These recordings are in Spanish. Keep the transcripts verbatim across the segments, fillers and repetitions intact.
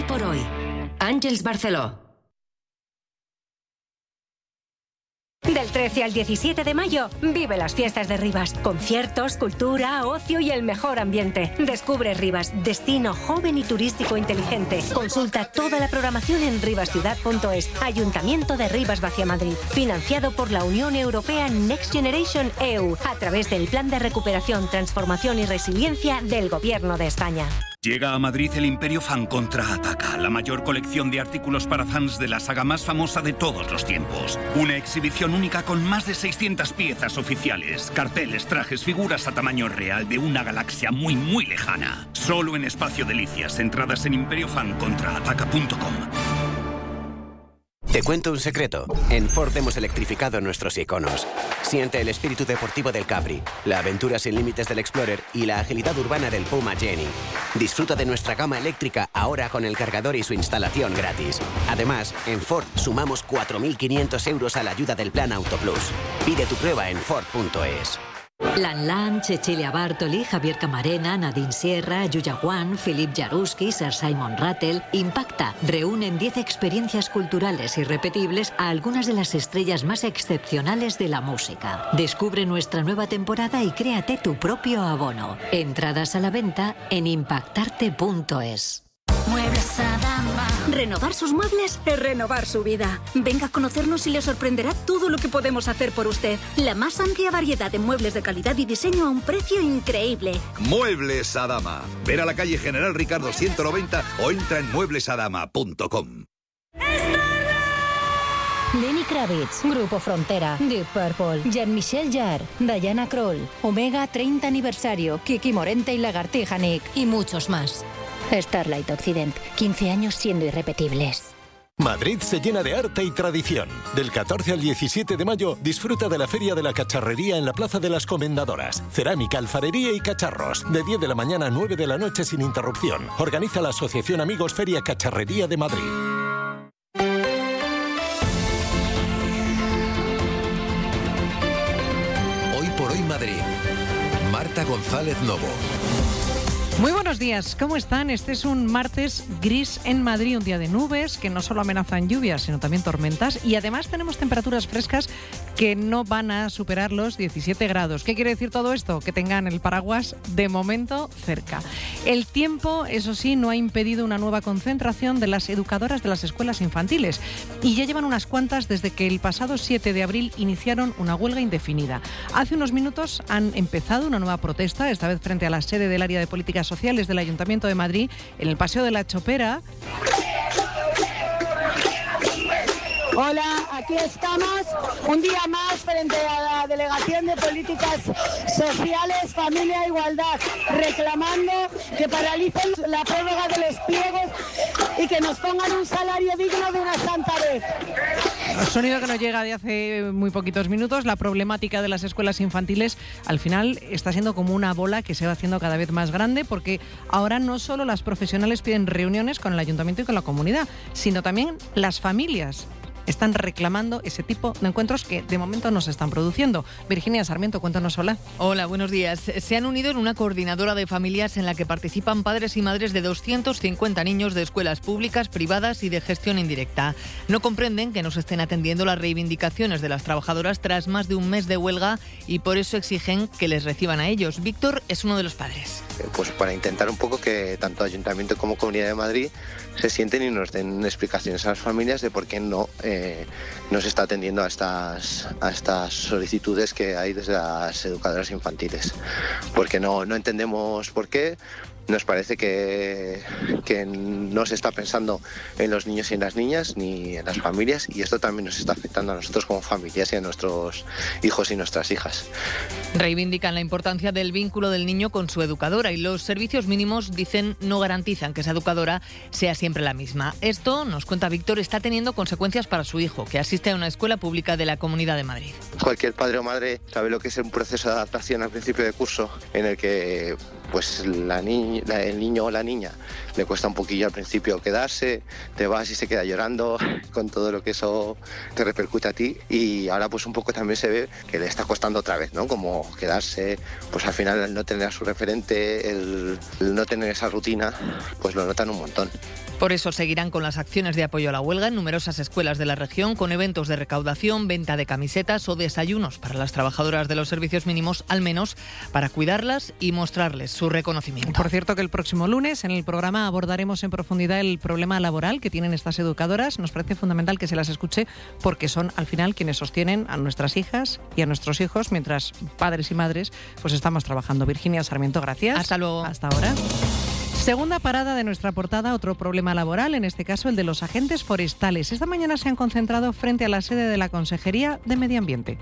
Hoy por hoy. Àngels Barceló. Del trece al diecisiete de mayo, vive las fiestas de Rivas. Conciertos, cultura, ocio y el mejor ambiente. Descubre Rivas, destino joven y turístico inteligente. Consulta toda la programación en rivasciudad punto es. Ayuntamiento de Rivas-Vaciamadrid. Financiado por la Unión Europea Next Generation E U, a través del Plan de Recuperación, Transformación y Resiliencia del Gobierno de España. Llega a Madrid el Imperio Fan Contraataca, la mayor colección de artículos para fans de la saga más famosa de todos los tiempos. Una exhibición única con más de seiscientas piezas oficiales, carteles, trajes, figuras a tamaño real de una galaxia muy, muy lejana. Solo en Espacio Delicias, entradas en imperio fan contraataca punto com. Te cuento un secreto. En Ford hemos electrificado nuestros iconos. Siente el espíritu deportivo del Capri, la aventura sin límites del Explorer y la agilidad urbana del Puma Jenny. Disfruta de nuestra gama eléctrica ahora con el cargador y su instalación gratis. Además, en Ford sumamos cuatro mil quinientos euros a la ayuda del Plan Auto Plus. Pide tu prueba en Ford punto es. Lan Lan, Cecilia Bartoli, Javier Camarena, Nadine Sierra, Yuya Wan, Philip Jaruski, Sir Simon Rattle. Impacta reúnen diez experiencias culturales irrepetibles a algunas de las estrellas más excepcionales de la música. Descubre nuestra nueva temporada y créate tu propio abono. Entradas a la venta en impactarte punto es. Muebles Adama. Renovar sus muebles es renovar su vida. Venga a conocernos y le sorprenderá todo lo que podemos hacer por usted. La más amplia variedad de muebles de calidad y diseño a un precio increíble. Muebles Adama. Ver a la calle General Ricardo ciento noventa o entra en muebles adama punto com. Lenny Kravitz, Grupo Frontera, Deep Purple, Jean-Michel Jarre, Diana Krall, Omega treinta aniversario, Kiki Morente y Lagartija Nick y muchos más. Starlight Occident, quince años siendo irrepetibles. Madrid se llena de arte y tradición. Del catorce al diecisiete de mayo, disfruta de la Feria de la Cacharrería en la Plaza de las Comendadoras. Cerámica, alfarería y cacharros. De diez de la mañana a nueve de la noche sin interrupción. Organiza la Asociación Amigos Feria Cacharrería de Madrid. Hoy por hoy Madrid. Marta González Novo. Muy buenos días, ¿cómo están? Este es un martes gris en Madrid, un día de nubes que no solo amenazan lluvias, sino también tormentas. Y además tenemos temperaturas frescas que no van a superar los diecisiete grados. ¿Qué quiere decir todo esto? Que tengan el paraguas de momento cerca. El tiempo, eso sí, no ha impedido una nueva concentración de las educadoras de las escuelas infantiles. Y ya llevan unas cuantas desde que el pasado siete de abril iniciaron una huelga indefinida. Hace unos minutos han empezado una nueva protesta, esta vez frente a la sede del área de políticas sociales del Ayuntamiento de Madrid, en el Paseo de la Chopera. Hola, aquí estamos un día más frente a la Delegación de Políticas Sociales, Familia e Igualdad, reclamando que paralicen la prórroga de los pliegos y que nos pongan un salario digno de una santa vez. El sonido que nos llega de hace muy poquitos minutos. La problemática de las escuelas infantiles al final está siendo como una bola que se va haciendo cada vez más grande, porque ahora no solo las profesionales piden reuniones con el ayuntamiento y con la comunidad, sino también las familias están reclamando ese tipo de encuentros que de momento no se están produciendo. Virginia Sarmiento, cuéntanos. Hola. Hola, buenos días. Se han unido en una coordinadora de familias en la que participan padres y madres de doscientos cincuenta niños de escuelas públicas, privadas y de gestión indirecta. No comprenden que no se estén atendiendo las reivindicaciones de las trabajadoras tras más de un mes de huelga y por eso exigen que les reciban a ellos. Víctor es uno de los padres. Pues para intentar un poco que tanto Ayuntamiento como Comunidad de Madrid se sienten y nos den explicaciones a las familias de por qué no eh, no se está atendiendo a estas, a estas solicitudes que hay desde las educadoras infantiles. Porque no, no entendemos por qué. Nos parece que, que no se está pensando en los niños y en las niñas ni en las familias, y esto también nos está afectando a nosotros como familias y a nuestros hijos y nuestras hijas. Reivindican la importancia del vínculo del niño con su educadora y los servicios mínimos, dicen, no garantizan que esa educadora sea siempre la misma. Esto, nos cuenta Víctor, está teniendo consecuencias para su hijo, que asiste a una escuela pública de la Comunidad de Madrid. Cualquier padre o madre sabe lo que es un proceso de adaptación al principio de curso, en el que pues la ni- la, el niño o la niña le cuesta un poquillo al principio quedarse, te vas y se queda llorando con todo lo que eso te repercute a ti, y ahora pues un poco también se ve que le está costando otra vez, ¿no? Como quedarse, pues al final el no tener a su referente, el, el no tener esa rutina, pues lo notan un montón. Por eso seguirán con las acciones de apoyo a la huelga en numerosas escuelas de la región, con eventos de recaudación, venta de camisetas o desayunos para las trabajadoras de los servicios mínimos, al menos para cuidarlas y mostrarles su reconocimiento. Por cierto, que el próximo lunes en el programa abordaremos en profundidad el problema laboral que tienen estas educadoras. Nos parece fundamental que se las escuche porque son al final quienes sostienen a nuestras hijas y a nuestros hijos, mientras padres y madres pues estamos trabajando. Virginia Sarmiento, gracias. Hasta luego. Hasta ahora. Segunda parada de nuestra portada, otro problema laboral, en este caso el de los agentes forestales. Esta mañana se han concentrado frente a la sede de la Consejería de Medio Ambiente.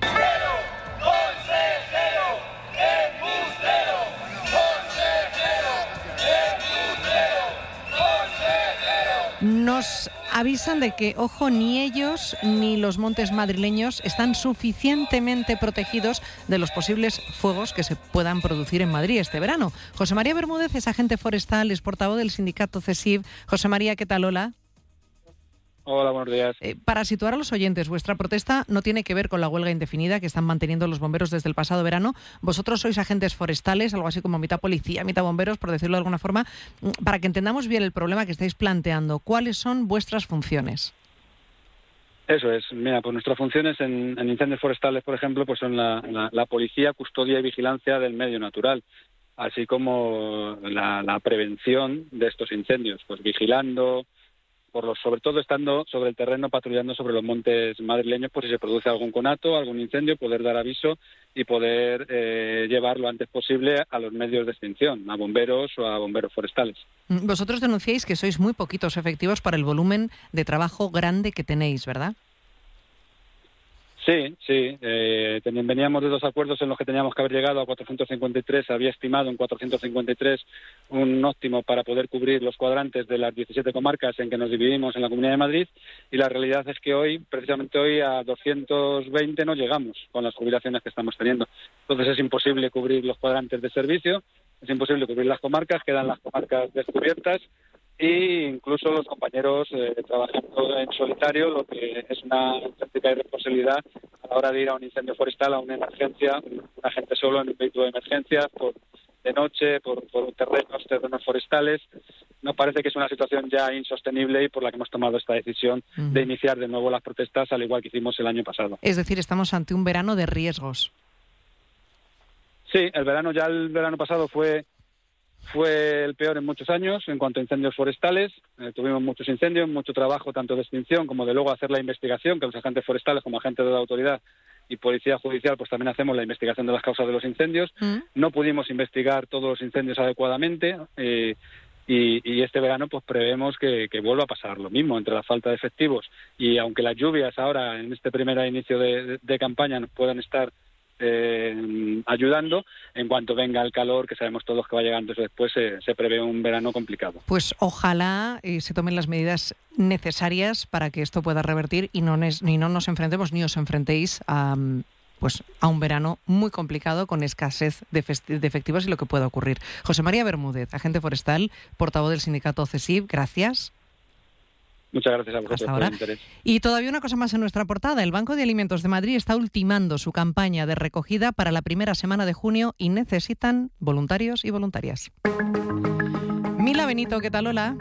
Nos avisan de que, ojo, ni ellos ni los montes madrileños están suficientemente protegidos de los posibles fuegos que se puedan producir en Madrid este verano. José María Bermúdez es agente forestal, es portavoz del sindicato CESIF. José María, ¿qué tal? Hola. Hola, buenos días. Eh, para situar a los oyentes, vuestra protesta no tiene que ver con la huelga indefinida que están manteniendo los bomberos desde el pasado verano. Vosotros sois agentes forestales, algo así como mitad policía, mitad bomberos, por decirlo de alguna forma. Para que entendamos bien el problema que estáis planteando, ¿cuáles son vuestras funciones? Eso es. Mira, pues nuestras funciones en, en incendios forestales, por ejemplo, pues son la, la, la policía, custodia y vigilancia del medio natural, así como la, la prevención de estos incendios, pues vigilando, por los, sobre todo estando sobre el terreno, patrullando sobre los montes madrileños por si se produce algún conato, algún incendio, poder dar aviso y poder eh, llevar lo antes posible a los medios de extinción, a bomberos o a bomberos forestales. Vosotros denunciáis que sois muy poquitos efectivos para el volumen de trabajo grande que tenéis, ¿verdad? Sí, sí. Eh, veníamos de dos acuerdos en los que teníamos que haber llegado a cuatrocientos cincuenta y tres. Había estimado en cuatrocientos cincuenta y tres un óptimo para poder cubrir los cuadrantes de las diecisiete comarcas en que nos dividimos en la Comunidad de Madrid. Y la realidad es que hoy, precisamente hoy, a doscientos veinte no llegamos con las jubilaciones que estamos teniendo. Entonces es imposible cubrir los cuadrantes de servicio, es imposible cubrir las comarcas, quedan las comarcas descubiertas. Y incluso los compañeros eh, trabajando en solitario, lo que es una auténtica irresponsabilidad a la hora de ir a un incendio forestal, a una emergencia, un agente solo en un vehículo de emergencia, por, de noche, por, por terrenos, terrenos forestales. Nos parece que es una situación ya insostenible y por la que hemos tomado esta decisión uh-huh. de iniciar de nuevo las protestas, al igual que hicimos el año pasado. Es decir, estamos ante un verano de riesgos. Sí, el verano ya el verano pasado fue... Fue el peor en muchos años en cuanto a incendios forestales. Eh, tuvimos muchos incendios, mucho trabajo tanto de extinción como de luego hacer la investigación, que los agentes forestales como agentes de la autoridad y policía judicial pues también hacemos la investigación de las causas de los incendios. Mm. No pudimos investigar todos los incendios adecuadamente eh, y, y este verano pues prevemos que, que vuelva a pasar lo mismo entre la falta de efectivos y aunque las lluvias ahora en este primer inicio de, de, de campaña nos puedan estar Eh, ayudando, en cuanto venga el calor, que sabemos todos que va llegando después, se, se prevé un verano complicado. Pues ojalá eh, se tomen las medidas necesarias para que esto pueda revertir y no, nes, ni no nos enfrentemos ni os enfrentéis a, pues, a un verano muy complicado con escasez de, festi- de efectivos y lo que pueda ocurrir. José María Bermúdez, agente forestal, portavoz del sindicato CESIF, gracias. Muchas gracias a vosotros por el interés. Y todavía una cosa más en nuestra portada. El Banco de Alimentos de Madrid está ultimando su campaña de recogida para la primera semana de junio y necesitan voluntarios y voluntarias. Mila Benito, ¿qué tal? Hola.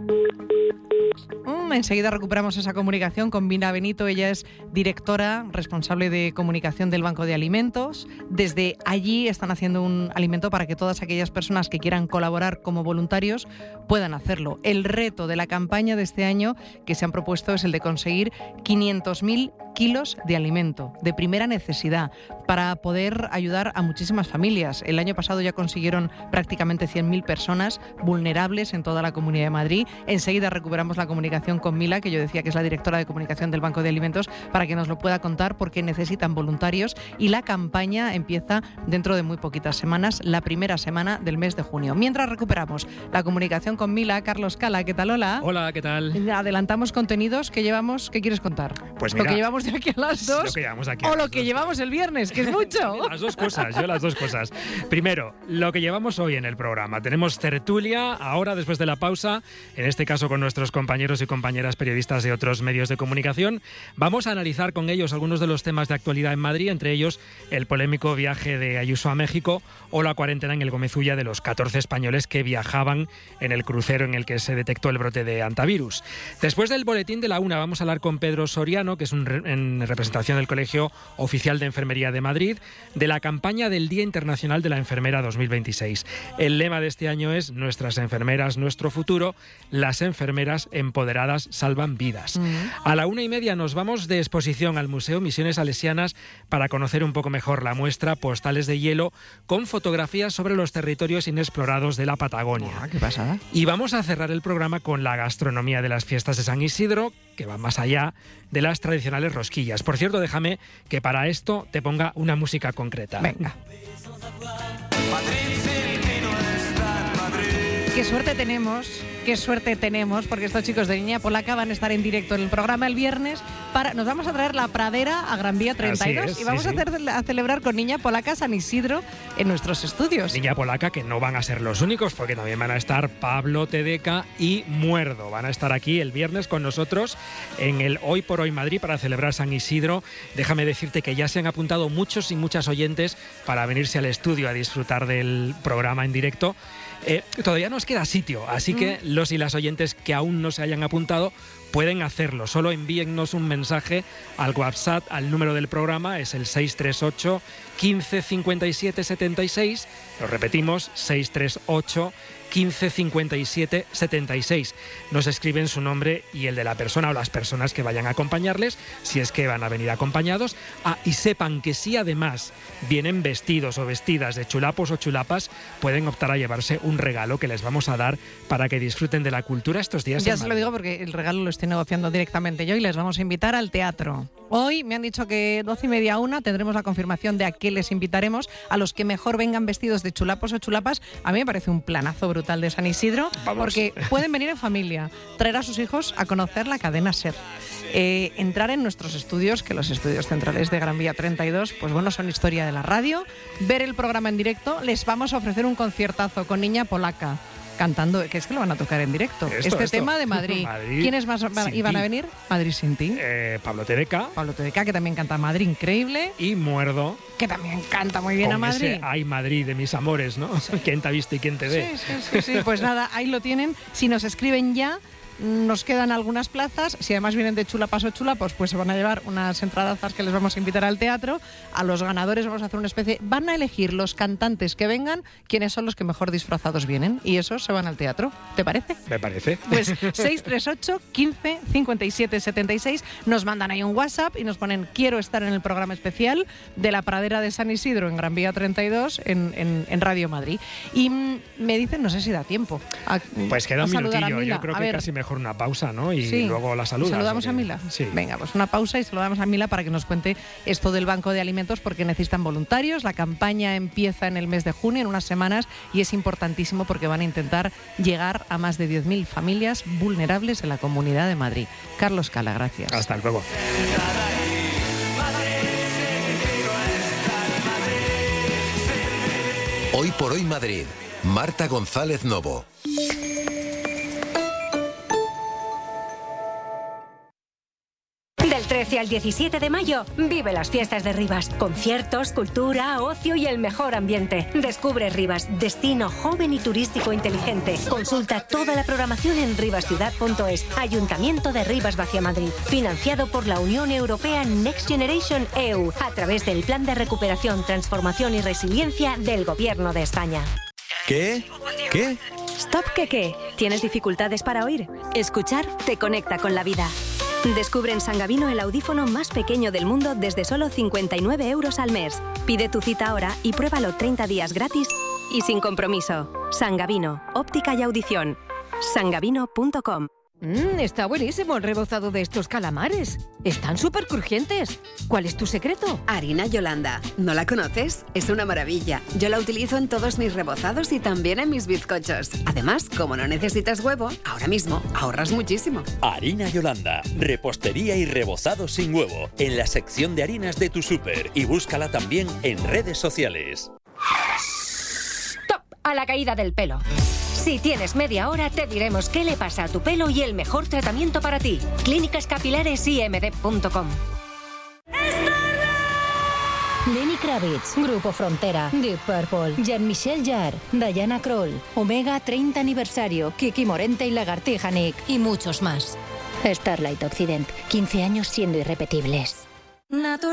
Mm, enseguida recuperamos esa comunicación con Mila Benito. Ella es directora responsable de comunicación del Banco de Alimentos. Desde allí están haciendo un alimento para que todas aquellas personas que quieran colaborar como voluntarios puedan hacerlo. El reto de la campaña de este año que se han propuesto es el de conseguir quinientos mil kilos de alimento de primera necesidad para poder ayudar a muchísimas familias. El año pasado ya consiguieron prácticamente cien mil personas vulnerables en toda la Comunidad de Madrid. Enseguida recuperamos la comunicación con Mila, que yo decía que es la directora de comunicación del Banco de Alimentos, para que nos lo pueda contar porque necesitan voluntarios y la campaña empieza dentro de muy poquitas semanas, la primera semana del mes de junio. Mientras recuperamos la comunicación con Mila, Carlos Cala, ¿qué tal? Hola. Hola, ¿qué tal? Adelantamos contenidos que llevamos, ¿qué quieres contar? Pues mira, lo que llevamos de aquí a las dos lo que llevamos aquí o lo que llevamos el viernes, que es mucho. Las dos cosas, yo las dos cosas. Primero, lo que llevamos hoy en el programa. Tenemos tertulia, ahora después de la pausa, en este caso con nuestros compañeros y y compañeras periodistas de otros medios de comunicación. Vamos a analizar con ellos algunos de los temas de actualidad en Madrid, entre ellos el polémico viaje de Ayuso a México o la cuarentena en el Gómez Ulla de los catorce españoles que viajaban en el crucero en el que se detectó el brote de hantavirus. Después del boletín de la una vamos a hablar con Pedro Soriano, que es un re- en representación del Colegio Oficial de Enfermería de Madrid, de la campaña del Día Internacional de la Enfermera dos mil veintiséis. El lema de este año es Nuestras enfermeras, nuestro futuro. Las enfermeras empoderadas salvan vidas. Mm. A la una y media nos vamos de exposición al Museo Misiones Salesianas para conocer un poco mejor la muestra Postales de Hielo con fotografías sobre los territorios inexplorados de la Patagonia. Ah, qué pasada. Y vamos a cerrar el programa con la gastronomía de las fiestas de San Isidro, que va más allá de las tradicionales rosquillas. Por cierto, déjame que para esto te ponga una música concreta. Venga. Qué suerte tenemos, qué suerte tenemos, porque estos chicos de Niña Polaca van a estar en directo en el programa el viernes. Para, nos vamos a traer la pradera a Gran Vía treinta y dos es, y vamos sí, a, sí. hacer, a celebrar con Niña Polaca San Isidro en nuestros estudios. Niña Polaca, que no van a ser los únicos, porque también van a estar Pablo Tedeca y Muerdo. Van a estar aquí el viernes con nosotros en el Hoy por Hoy Madrid para celebrar San Isidro. Déjame decirte que ya se han apuntado muchos y muchas oyentes para venirse al estudio a disfrutar del programa en directo. Eh, todavía nos queda sitio, así que mm. los y las oyentes que aún no se hayan apuntado pueden hacerlo. Solo envíennos un mensaje al WhatsApp, al número del programa, es el seis tres ocho, quince, cincuenta y siete, setenta y seis. Lo repetimos, seis tres ocho, quince, cincuenta y siete, setenta y seis. Nos escriben su nombre y el de la persona o las personas que vayan a acompañarles, si es que van a venir acompañados. Ah, y sepan que si además vienen vestidos o vestidas de chulapos o chulapas, pueden optar a llevarse un regalo que les vamos a dar para que disfruten de la cultura estos días. Ya se lo digo porque el regalo lo estoy negociando directamente yo y les vamos a invitar al teatro. Hoy me han dicho que doce y media a una tendremos la confirmación de a qué les invitaremos. A los que mejor vengan vestidos de chulapos o chulapas, a mí me parece un planazo brutal de San Isidro, Vamos. porque pueden venir en familia, traer a sus hijos a conocer la cadena SER, eh, entrar en nuestros estudios, que los estudios centrales de Gran Vía treinta y dos, pues bueno, son historia de la radio, ver el programa en directo. Les vamos a ofrecer un conciertazo con Niña Polaca cantando, que es que lo van a tocar en directo. Esto, este esto. tema de Madrid. Madrid. ¿Quiénes más iban a venir? Madrid sin ti. Eh, Pablo Tedeca. Pablo Tedeca, que también canta Madrid increíble. Y Muerdo. Que también canta muy bien con a Madrid. Ese Ay Madrid de mis amores, ¿no? Sí. ¿Quién te ha visto y quién te ve? Sí, sí, sí, sí. Pues nada, ahí lo tienen. Si nos escriben ya, nos quedan algunas plazas. Si además vienen de chulapas o chulapos, pues se van a llevar unas entradazas que les vamos a invitar al teatro. A los ganadores vamos a hacer una especie... Van a elegir los cantantes que vengan, quiénes son los que mejor disfrazados vienen. Y esos se van al teatro. ¿Te parece? Me parece. Pues seis tres ocho, quince, cincuenta y siete, setenta y seis. Nos mandan ahí un WhatsApp y nos ponen quiero estar en el programa especial de la pradera de San Isidro en Gran Vía treinta y dos en, en, en Radio Madrid. Y mm, me dicen, no sé si da tiempo. A, pues queda un minutillo. Yo creo a que ver, casi mejor una pausa, ¿no? Y sí. luego la saludas. ¿Saludamos porque... a Mila? Sí. Venga, pues una pausa y saludamos a Mila para que nos cuente esto del Banco de Alimentos, porque necesitan voluntarios. La campaña empieza en el mes de junio, en unas semanas, y es importantísimo porque van a intentar llegar a más de diez mil familias vulnerables en la Comunidad de Madrid. Carlos Cala, gracias. Hasta luego. Hoy por Hoy Madrid. Marta González Novo. Del trece al diecisiete de mayo, vive las fiestas de Rivas. Conciertos, cultura, ocio y el mejor ambiente. Descubre Rivas, destino joven y turístico inteligente. Consulta toda la programación en rivasciudad punto es. Ayuntamiento de Rivas Vacia Madrid. Financiado por la Unión Europea Next Generation E U a través del Plan de Recuperación, Transformación y Resiliencia del Gobierno de España. ¿Qué? ¿Qué? Stop, ¿qué qué? ¿Tienes dificultades para oír? Escuchar te conecta con la vida. Descubre en Sangavino el audífono más pequeño del mundo desde solo cincuenta y nueve euros al mes. Pide tu cita ahora y pruébalo treinta días gratis y sin compromiso. Sangavino, óptica y audición. sangavino punto com. Mmm, está buenísimo el rebozado de estos calamares. Están súper crujientes. ¿Cuál es tu secreto? Harina Yolanda. ¿No la conoces? Es una maravilla. Yo la utilizo en todos mis rebozados y también en mis bizcochos. Además, como no necesitas huevo, ahora mismo ahorras muchísimo. Harina Yolanda. Repostería y rebozado sin huevo. En la sección de harinas de tu súper. Y búscala también en redes sociales. ¡Stop! A la caída del pelo. Si tienes media hora, te diremos qué le pasa a tu pelo y el mejor tratamiento para ti. Clínicas Capilares I M D punto com. Lenny Kravitz, Grupo Frontera, Deep Purple, Jean-Michel Jarre, Diana Kroll, Omega treinta aniversario, Kiki Morente y Lagartija Nick y muchos más. Starlight Occident, quince años siendo irrepetibles. Natural.